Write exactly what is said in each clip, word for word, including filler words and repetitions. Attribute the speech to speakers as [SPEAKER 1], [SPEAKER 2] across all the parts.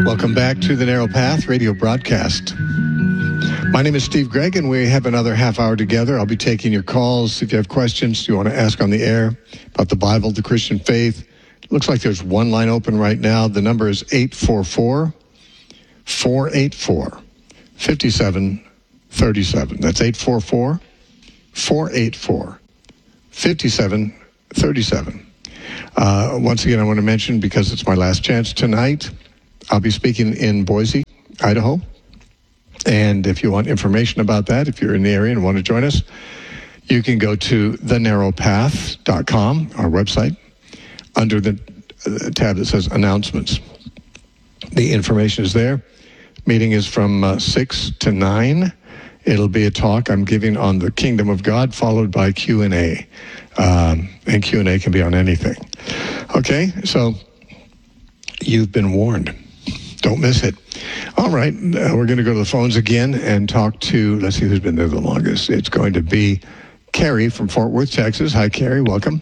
[SPEAKER 1] Welcome back to the Narrow Path radio broadcast. My name is Steve Gregg, and we have another half hour together. I'll be taking your calls. If you have questions you want to ask on the air about the Bible, the Christian faith, it looks like there's one line open right now. The number is eight four four, four eight four, five seven three seven. That's eight four four, four eight four, five seven three seven. Uh, once again, I want to mention, because it's my last chance tonight, I'll be speaking in Boise, Idaho. And if you want information about that, if you're in the area and want to join us, you can go to the narrow path dot com, our website, under the tab that says Announcements. The information is there. Meeting is from uh, six to nine. It'll be a talk I'm giving on the Kingdom of God, followed by Q and A. Um, and Q and A can be on anything. Okay, so you've been warned. Don't miss it. All right, uh, we're going to go to the phones again and talk to, let's see who's been there the longest. It's going to be Carrie from Fort Worth, Texas. Hi, Carrie. Welcome.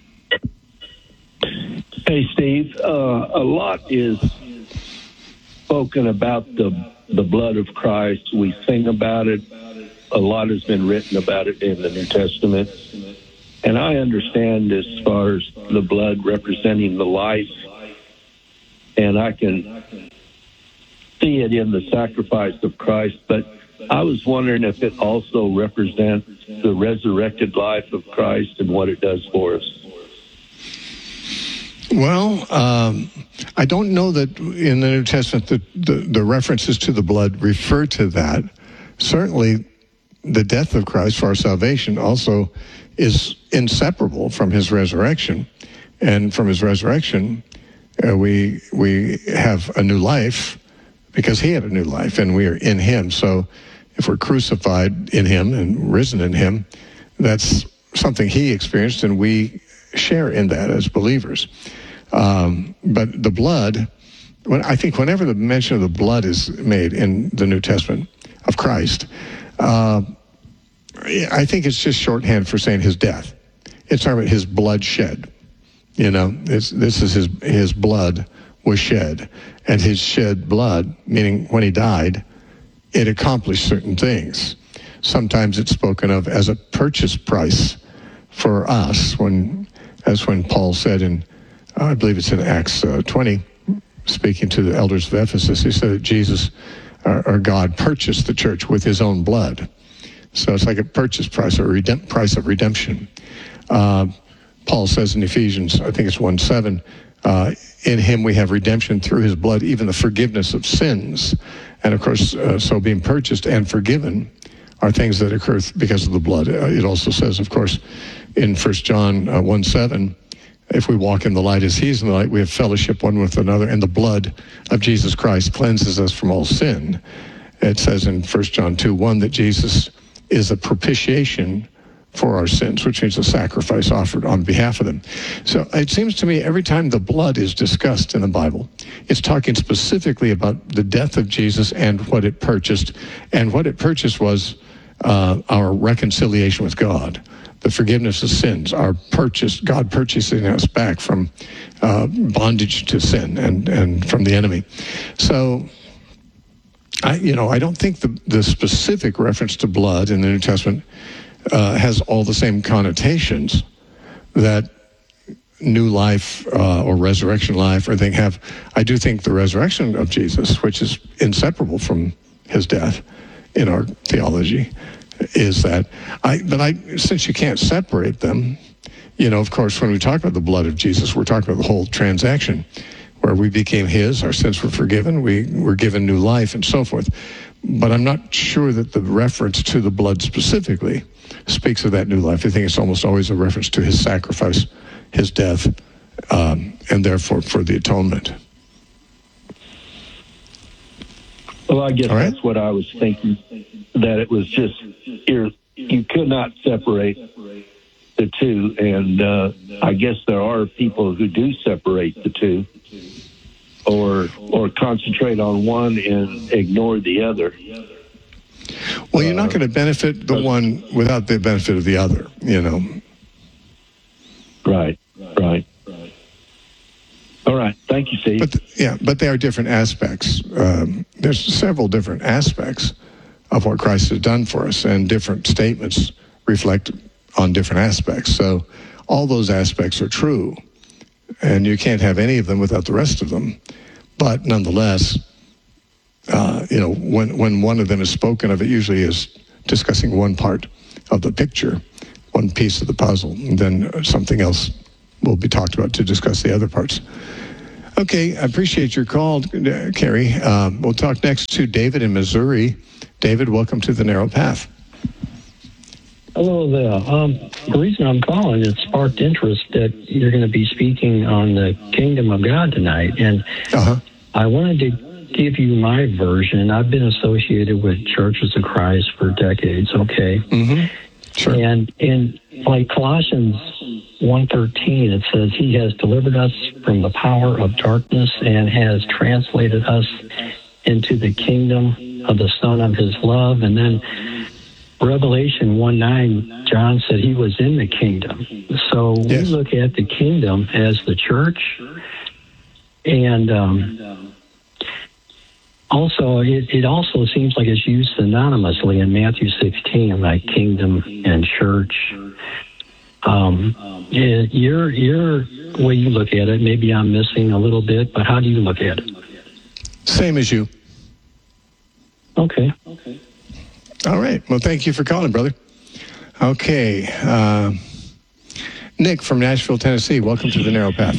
[SPEAKER 2] Hey, Steve. Uh, a lot is spoken about the the blood of Christ. We sing about it. A lot has been written about it in the New Testament. And I understand as far as the blood representing the life, and I can see it in the sacrifice of Christ, but I was wondering if it also represents the resurrected life of Christ and what it does for us.
[SPEAKER 1] Well, um, I don't know that in the New Testament the, the, the references to the blood refer to that. Certainly, the death of Christ for our salvation also is inseparable from his resurrection. And from his resurrection, uh, we we have a new life because he had a new life and we are in him. So if we're crucified in him and risen in him, that's something he experienced and we share in that as believers. Um, but the blood, when I think whenever the mention of the blood is made in the New Testament of Christ, uh, I think it's just shorthand for saying his death. It's talking about his blood shed. You know, it's, this is his his blood was shed. And his shed blood, meaning when he died, it accomplished certain things. Sometimes it's spoken of as a purchase price for us, when, as when Paul said in, I believe it's in Acts uh, twenty, speaking to the elders of Ephesus, he said that Jesus, or, or God, purchased the church with his own blood. So it's like a purchase price or a redemp- price of redemption. Uh, Paul says in Ephesians, I think it's one seven, uh, in him we have redemption through his blood, even the forgiveness of sins. And of course, uh, so being purchased and forgiven are things that occur because of the blood. Uh, it also says, of course, in First John uh, one seven, if we walk in the light as he is in the light, we have fellowship one with another, and the blood of Jesus Christ cleanses us from all sin. It says in First John two one that Jesus is a propitiation for our sins, which means a sacrifice offered on behalf of them. So it seems to me every time the blood is discussed in the Bible, it's talking specifically about the death of Jesus and what it purchased. And what it purchased was uh, our reconciliation with God, the forgiveness of sins, our purchase, God purchasing us back from uh, bondage to sin and, and from the enemy. So I, you know, I don't think the, the specific reference to blood in the New Testament uh, has all the same connotations that new life uh, or resurrection life or thing have. I do think the resurrection of Jesus, which is inseparable from his death in our theology, is that. I, but I, since you can't separate them, you know, of course, when we talk about the blood of Jesus, we're talking about the whole transaction, where we became his, our sins were forgiven, we were given new life, and so forth. But I'm not sure that the reference to the blood specifically speaks of that new life. I think it's almost always a reference to his sacrifice, his death, um, and therefore for the atonement.
[SPEAKER 2] Well, I guess
[SPEAKER 1] All right?
[SPEAKER 2] that's what I was thinking, that it was just, you're, you could not separate the two, and uh, I guess there are people who do separate the two, or or concentrate on one and ignore the other.
[SPEAKER 1] Well, you're not going to benefit the one without the benefit of the other, you know.
[SPEAKER 2] Right, right. All right. Thank you, Steve.
[SPEAKER 1] But yeah, but they are different aspects. Um, there's several different aspects of what Christ has done for us, and different statements reflect on different aspects. So all those aspects are true, and you can't have any of them without the rest of them. But nonetheless, uh, you know, when when one of them is spoken of, it usually is discussing one part of the picture, one piece of the puzzle, and then something else will be talked about to discuss the other parts. Okay, I appreciate your call, uh, Carrie. Um, we'll talk next to David in Missouri. David, welcome to the Narrow Path.
[SPEAKER 3] Hello there. Um, the reason I'm calling, it sparked interest that you're going to be speaking on the Kingdom of God tonight. And
[SPEAKER 1] Uh-huh.
[SPEAKER 3] I wanted to give you my version. I've been associated with Churches of Christ for decades, okay?
[SPEAKER 1] Mm-hmm. Sure.
[SPEAKER 3] And in like Colossians one thirteen, it says, He has delivered us from the power of darkness and has translated us into the kingdom of the Son of His love. And then Revelation one nine, John said he was in the kingdom. So
[SPEAKER 1] Yes.
[SPEAKER 3] we look at the kingdom as the church. And um, also, it, it also seems like it's used synonymously in Matthew sixteen, like kingdom and church. Um, it, your, your way you look at it, maybe I'm missing a little bit, but how do you look at it?
[SPEAKER 1] Same as you.
[SPEAKER 3] Okay. Okay.
[SPEAKER 1] All right. Well, thank you for calling, brother. Okay. Uh, Nick from Nashville, Tennessee. Welcome to the Narrow Path.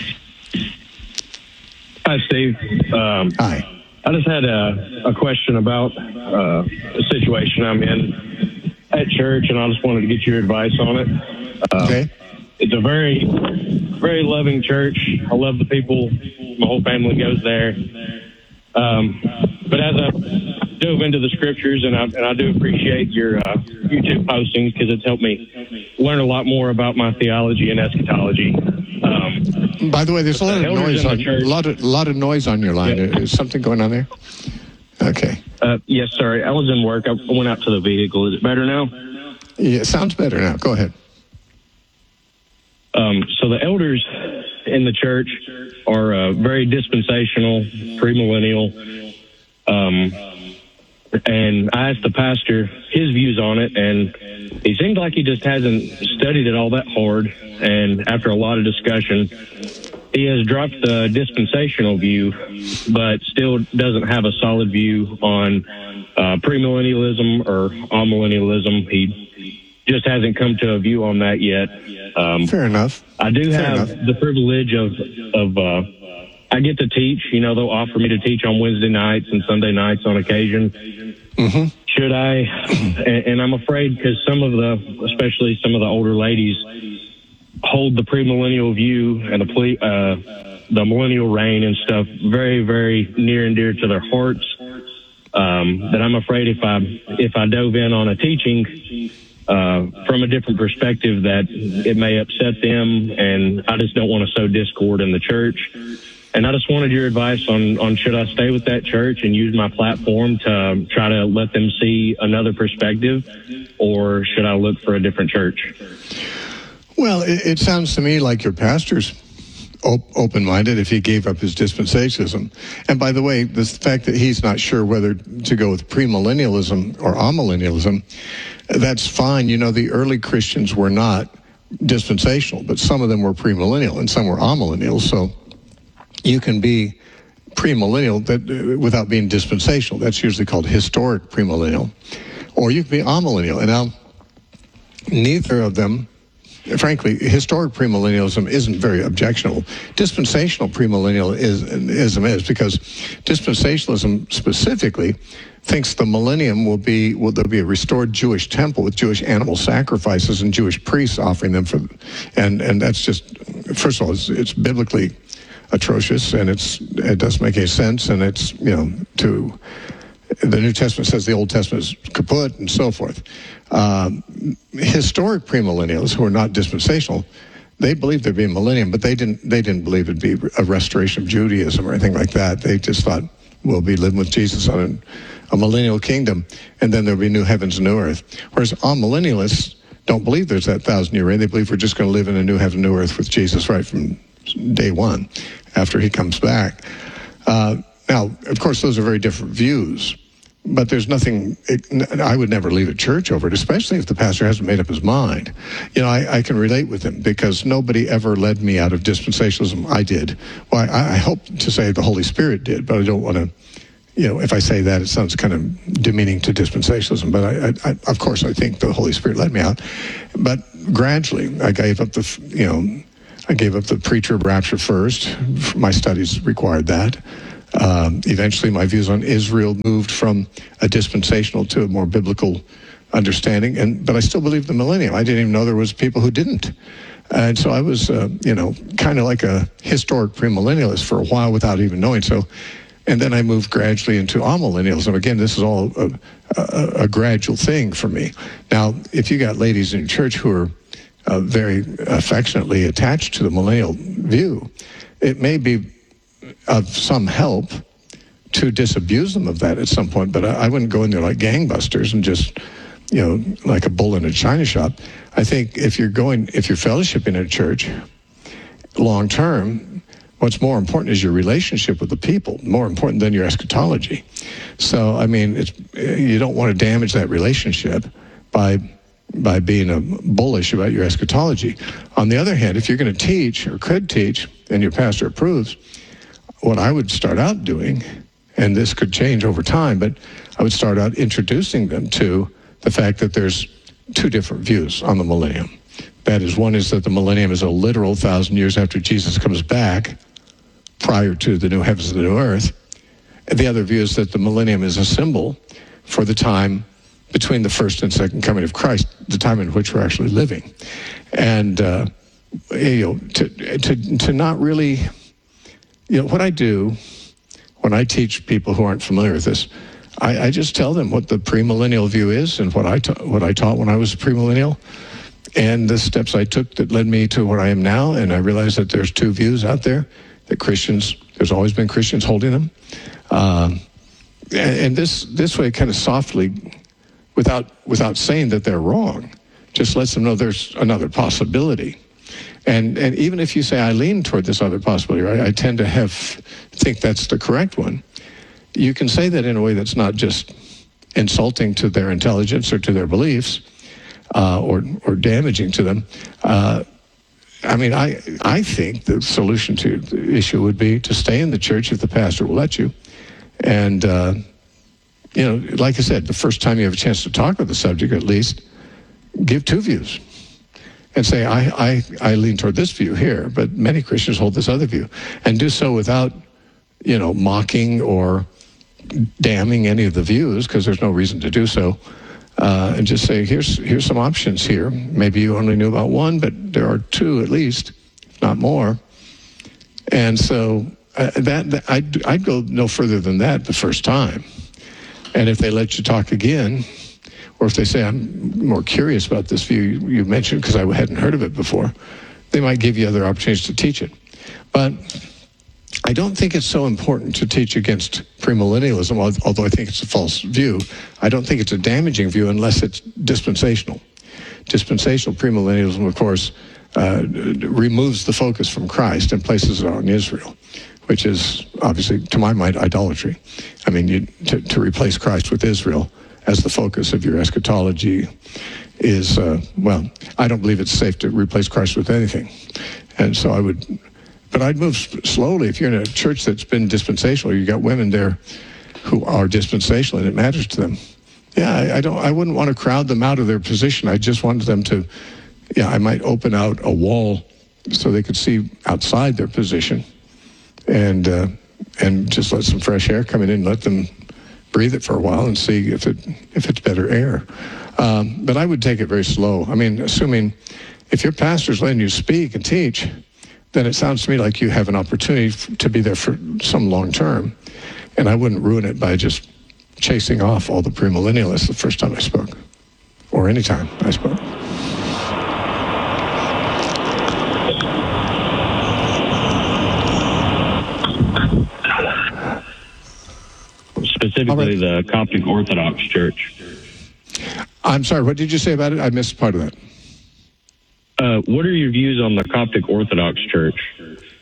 [SPEAKER 4] Hi, Steve. Um,
[SPEAKER 1] Hi.
[SPEAKER 4] I just had a, a question about uh, the situation I'm in at church, and I just wanted to get your advice on it. Uh,
[SPEAKER 1] Okay.
[SPEAKER 4] It's a very, very loving church. I love the people. My whole family goes there. Um, but as I dove into the scriptures, and I, and I do appreciate your uh, YouTube postings because it's helped me learn a lot more about my theology and eschatology. Um,
[SPEAKER 1] By the way, there's a lot of
[SPEAKER 4] the elders
[SPEAKER 1] noise
[SPEAKER 4] in the
[SPEAKER 1] on a
[SPEAKER 4] church-
[SPEAKER 1] lot of lot of noise on your line.
[SPEAKER 4] Yeah.
[SPEAKER 1] Is something going on there? Okay.
[SPEAKER 4] uh, yes, sorry. I was in work. I went out to the vehicle. Is it better now?
[SPEAKER 1] Yeah, sounds better now. Go ahead.
[SPEAKER 4] Um, so the elders in the church are uh, very dispensational, premillennial. Um, and I asked the pastor his views on it, and he seemed like he just hasn't studied it all that hard. And after a lot of discussion, he has dropped the dispensational view, but still doesn't have a solid view on uh, premillennialism or amillennialism. He just hasn't come to a view on that yet. Um,
[SPEAKER 1] Fair enough.
[SPEAKER 4] I do
[SPEAKER 1] Fair
[SPEAKER 4] have
[SPEAKER 1] enough.
[SPEAKER 4] the privilege of, of uh, I get to teach. You know, they'll offer me to teach on Wednesday nights and Sunday nights on occasion.
[SPEAKER 1] Mm-hmm.
[SPEAKER 4] Should I? And, and I'm afraid because some of the, especially some of the older ladies, hold the premillennial view and the ple- uh, the millennial reign and stuff very, very near and dear to their hearts. Um, that I'm afraid if I if I dove in on a teaching uh, from a different perspective, that it may upset them, and I just don't want to sow discord in the church. And I just wanted your advice on, on should I stay with that church and use my platform to try to let them see another perspective, or should I look for a different church?
[SPEAKER 1] Well, it, it sounds to me like your pastor's op- open-minded if he gave up his dispensationalism. And by the way, the fact that he's not sure whether to go with premillennialism or amillennialism, that's fine. You know, the early Christians were not dispensational, but some of them were premillennial and some were amillennial. So you can be premillennial that, uh, without being dispensational. That's usually called historic premillennial. Or you can be amillennial. And now, neither of them, frankly, historic premillennialism isn't very objectionable. Dispensational premillennialism is, is because dispensationalism specifically thinks the millennium will be, will there be a restored Jewish temple with Jewish animal sacrifices and Jewish priests offering them for, and and that's just, first of all, it's, it's biblically atrocious, and it's it doesn't make any sense, and it's, you know, to the New Testament says the Old Testament is kaput and so forth. Um, historic premillennialists who are not dispensational, they believed there'd be a millennium, but they didn't they didn't believe it'd be a restoration of Judaism or anything like that. They just thought we'll be living with Jesus on a, a millennial kingdom, and then there'll be new heavens and new earth. Whereas amillennialists don't believe there's that thousand year reign. They believe we're just going to live in a new heaven, new earth with Jesus right from day one after he comes back. Uh, now, of course, those are very different views, but there's nothing, it, I would never leave a church over it, especially if the pastor hasn't made up his mind. You know, I, I can relate with him because nobody ever led me out of dispensationalism. I did. Well, I, I hope to say the Holy Spirit did, but I don't want to, you know, if I say that, it sounds kind of demeaning to dispensationalism. But I, I, I, of course, I think the Holy Spirit led me out. But gradually, I gave up the, you know, I gave up the pre-trib rapture first. My studies required that. Um, eventually, my views on Israel moved from a dispensational to a more biblical understanding. And but I still believe the millennium. I didn't even know there was people who didn't. And so I was, uh, you know, kind of like a historic premillennialist for a while without even knowing. So, and then I moved gradually into amillennialism. Again, this is all a, a, a gradual thing for me. Now, if you got ladies in church who are uh, very affectionately attached to the millennial view, it may be of some help to disabuse them of that at some point, but I, I wouldn't go in there like gangbusters and just, you know, like a bull in a china shop. I think if you're going, if you're fellowshipping in a church long term, what's more important is your relationship with the people, more important than your eschatology. So, I mean, it's, you don't want to damage that relationship by by being a bullish about your eschatology. On the other hand, if you're going to teach or could teach, and your pastor approves, what I would start out doing, and this could change over time, but I would start out introducing them to the fact that there's two different views on the millennium. That is, one is that the millennium is a literal thousand years after Jesus comes back, prior to the new heavens and the new earth. And the other view is that the millennium is a symbol for the time between the first and second coming of Christ, the time in which we're actually living. And, uh, you know, to, to, to not really... You know, what I do when I teach people who aren't familiar with this, I, I just tell them what the premillennial view is and what I, ta- what I taught when I was a premillennial and the steps I took that led me to where I am now. And I realized that there's two views out there, that Christians, there's always been Christians holding them. Um, and, and this this way, kind of softly, without without saying that they're wrong, just lets them know there's another possibility. And and even if you say I lean toward this other possibility, right? I tend to have think that's the correct one. You can say that in a way that's not just insulting to their intelligence or to their beliefs, uh, or or damaging to them. Uh, I mean, I I think the solution to the issue would be to stay in the church if the pastor will let you, and uh, you know, like I said, the first time you have a chance to talk about the subject, at least give two views. And say, I, I, I lean toward this view here, but many Christians hold this other view. And do so without, you know, mocking or damning any of the views, because there's no reason to do so. Uh, and just say, here's here's some options here. Maybe you only knew about one, but there are two at least, if not more. And so uh, that, that I'd, I'd go no further than that the first time. And if they let you talk again, or if they say, I'm more curious about this view you mentioned because I hadn't heard of it before, they might give you other opportunities to teach it. But I don't think it's so important to teach against premillennialism, although I think it's a false view. I don't think it's a damaging view unless it's dispensational. Dispensational premillennialism, of course, uh, removes the focus from Christ and places it on Israel, which is obviously, to my mind, idolatry. I mean, you, to, to replace Christ with Israel as the focus of your eschatology is, uh, well, I don't believe it's safe to replace Christ with anything. And so I would, but I'd move slowly. If you're in a church that's been dispensational, you got women there who are dispensational and it matters to them. Yeah, I, I don't, I wouldn't want to crowd them out of their position. I just wanted them to, yeah, I might open out a wall so they could see outside their position and, uh, and just let some fresh air come in and let them breathe it for a while and see if it if it's better air. Um, but I would take it very slow. I mean, assuming if your pastor's letting you speak and teach, then it sounds to me like you have an opportunity f- to be there for some long term. And I wouldn't ruin it by just chasing off all the premillennialists the first time I spoke, or any time I spoke.
[SPEAKER 4] Specifically, right. The Coptic Orthodox Church.
[SPEAKER 1] I'm sorry, what did you say about it? I missed part of that.
[SPEAKER 4] Uh, what are your views on the Coptic Orthodox Church?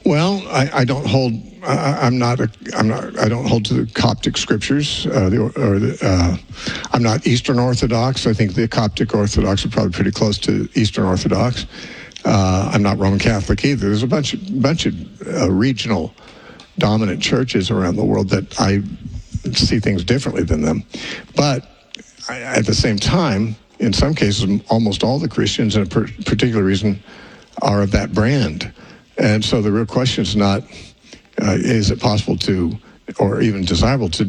[SPEAKER 1] Well, I, I don't hold. I, I'm not. A, I'm not. I don't hold to the Coptic scriptures. Uh, the, or the, uh, I'm not Eastern Orthodox. I think the Coptic Orthodox are probably pretty close to Eastern Orthodox. Uh, I'm not Roman Catholic either. There's a bunch of bunch of uh, regional dominant churches around the world that I see things differently than them. But I, at the same time, in some cases, almost all the Christians, in a per- particular reason, are of that brand. And so the real question is not, uh, is it possible to, or even desirable to